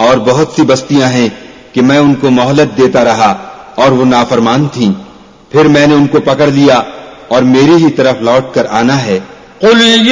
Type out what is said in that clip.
और बहुत सी बस्तियां हैं कि मैं उनको मोहलत देता रहा और वो नाफरमान थीं, फिर मैंने उनको पकड़ लिया और मेरी ही तरफ लौट कर आना है।